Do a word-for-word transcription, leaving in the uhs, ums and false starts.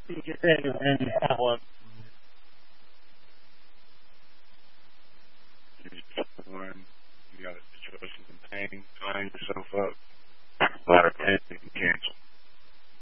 You get in and you follow up. One, you got a situation in pain, tying yourself up, a lot of pain, you can cancel.